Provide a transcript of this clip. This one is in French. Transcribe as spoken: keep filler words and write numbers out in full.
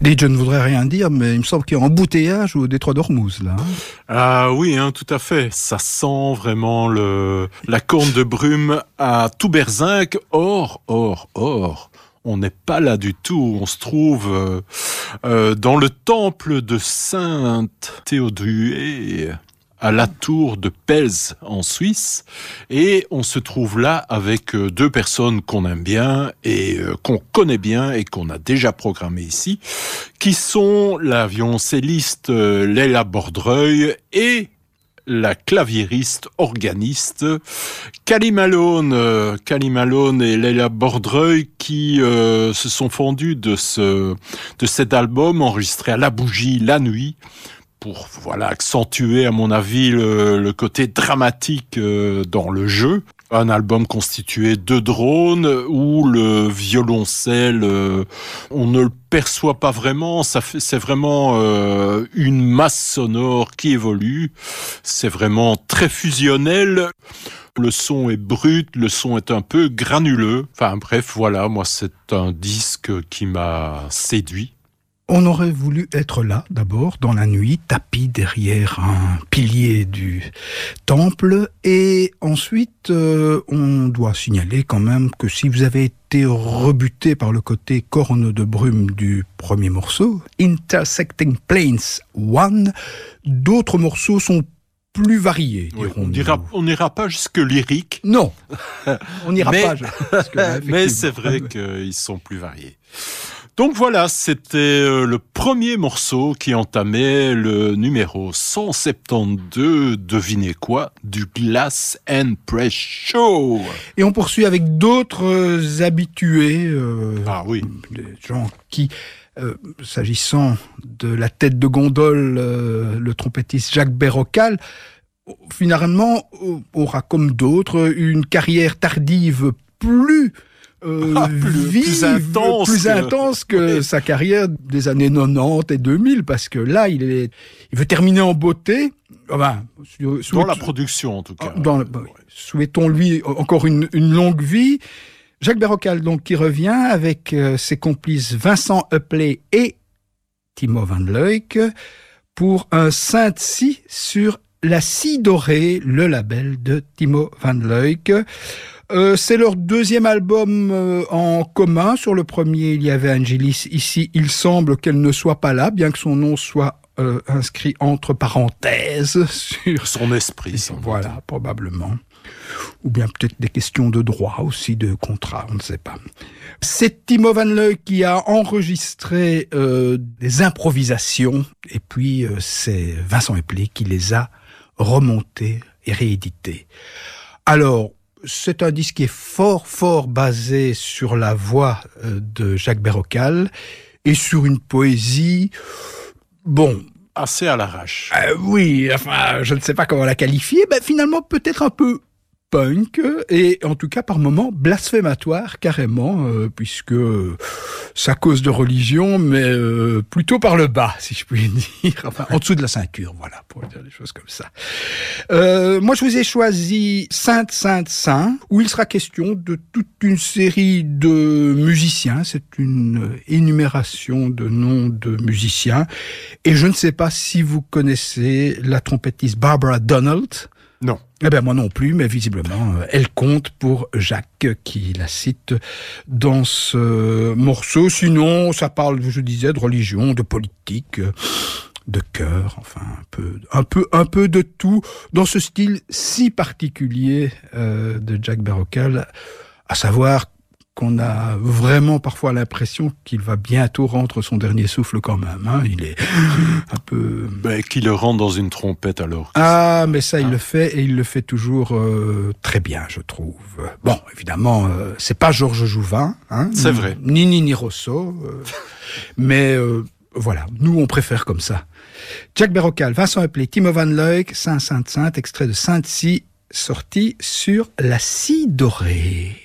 Dites, je ne voudrais rien dire, mais il me semble qu'il y a embouteillage au détroit d'Ormuz, là. Ah oui, hein, tout à fait. Ça sent vraiment le la corne de brume à tout berzinque. Or, or, or, on n'est pas là du tout. On se trouve euh, euh, dans le temple de Sainte Théodule, à la tour de Pels en Suisse, et on se trouve là avec deux personnes qu'on aime bien et qu'on connaît bien et qu'on a déjà programmé ici, qui sont la violoncelliste Leila Bordreuil et la claviériste organiste Cally Malone, euh, Cally Malone et Leila Bordreuil qui euh, se sont fondus de ce de cet album enregistré à la bougie la nuit, pour voilà accentuer à mon avis le, le côté dramatique euh, dans le jeu. Un album constitué de drones où le violoncelle, euh, on ne le perçoit pas vraiment. Ça fait, c'est vraiment euh, une masse sonore qui évolue. C'est vraiment très fusionnel. Le son est brut, le son est un peu granuleux. Enfin bref, voilà, moi c'est un disque qui m'a séduit. On aurait voulu être là, d'abord, dans la nuit, tapis derrière un pilier du temple. Et ensuite, euh, on doit signaler quand même que si vous avez été rebuté par le côté corne de brume du premier morceau, Intersecting Planes un, d'autres morceaux sont plus variés. Oui, on n'ira on n'ira pas jusque lyrique. Non, on n'ira mais, pas jusque là, mais c'est vrai qu'ils sont plus variés. Donc voilà, c'était le premier morceau qui entamait le numéro cent soixante-douze, devinez quoi, du Glass and Press Show. Et on poursuit avec d'autres habitués, euh, ah oui, des gens qui, euh, s'agissant de la tête de gondole, euh, le trompettiste Jacques Berrocal, finalement aura comme d'autres une carrière tardive plus Euh, ah, plus, vive, plus intense, plus que... intense que oui. sa carrière des années quatre-vingt-dix et deux mille, parce que là, il est, il veut terminer en beauté. Enfin, dans souhaite... la production, en tout cas. Dans, ouais. bah, souhaitons-lui encore une, une longue vie. Jacques Berrocal, donc, qui revient avec euh, ses complices Vincent Hupplet et Timo Van Leuk pour un synth-si sur la scie dorée, le label de Timo Van Leuk. Euh, c'est leur deuxième album euh, en commun. Sur le premier, il y avait Angelis. Ici, il semble qu'elle ne soit pas là, bien que son nom soit euh, inscrit entre parenthèses sur son esprit. Sans voilà, doute. Probablement. Ou bien peut-être des questions de droit aussi, de contrat, on ne sait pas. C'est Timo Van Leuk qui a enregistré euh, des improvisations, et puis euh, c'est Vincent Hupplet qui les a remontées et rééditées. Alors, c'est un disque qui est fort, fort basé sur la voix de Jacques Berrocal et sur une poésie, bon... assez à l'arrache. Euh, oui, enfin, je ne sais pas comment la qualifier, mais finalement peut-être un peu punk, et en tout cas par moments blasphématoire carrément, euh, puisque ça cause de religion, mais euh, plutôt par le bas, si je puis dire, enfin en dessous de la ceinture, voilà, pour dire des choses comme ça. Euh, moi je vous ai choisi Sainte, Sainte, Saint, où il sera question de toute une série de musiciens, c'est une énumération de noms de musiciens, et je ne sais pas si vous connaissez la trompettiste Barbara Donald. Non. Eh ben moi non plus, mais visiblement, elle compte pour Jacques, qui la cite dans ce morceau. Sinon, ça parle, je disais, de religion, de politique, de cœur, enfin un peu, un peu, un peu de tout, dans ce style si particulier euh, de Jacques Berrocal, à savoir qu'on a vraiment parfois l'impression qu'il va bientôt rendre son dernier souffle quand même. Hein. Il est un peu... Ben, qu'il le rende dans une trompette alors. Ah, mais ça, il hein? le fait, et il le fait toujours euh, très bien, je trouve. Bon, évidemment, euh, c'est pas Georges Jouvin. Hein, c'est vrai. Ni Nini Rosso. Euh, mais euh, voilà, nous, on préfère comme ça. Jacques Berrocal, Vincent Hupplet, Timo Van Leuk, Saint, Sainte, Sainte, extrait de Sainte-Si, sorti sur la scie dorée.